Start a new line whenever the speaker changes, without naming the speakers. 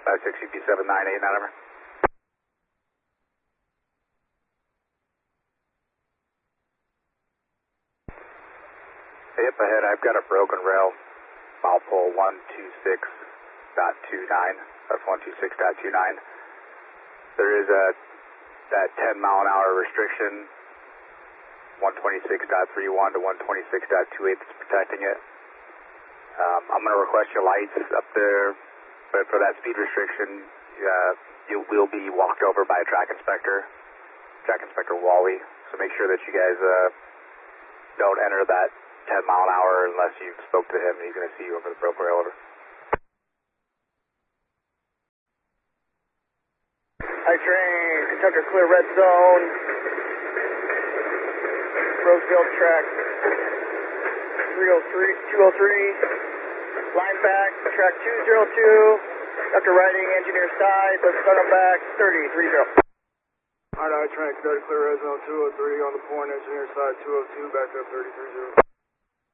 560B798, not over. Yep, ahead I've got a broken rail, mile pole 126.29, that's 126.29. There is that 10 mile an hour restriction, 126.31 to 126.28 that's protecting it. I'm going to request your lights up there, but for that speed restriction, you will be walked over by a track inspector Wally, so make sure that you guys don't enter that 10 mile an hour unless you spoke to him and he's going to see you over the broken rail. Over.
Hi train, Kentucky clear red zone, Roseville track 203, line back, track 202, after riding engineer side, let's start on back, 30.
Hi train, Kentucky clear red zone 203 on the point, engineer side 202, back up 30.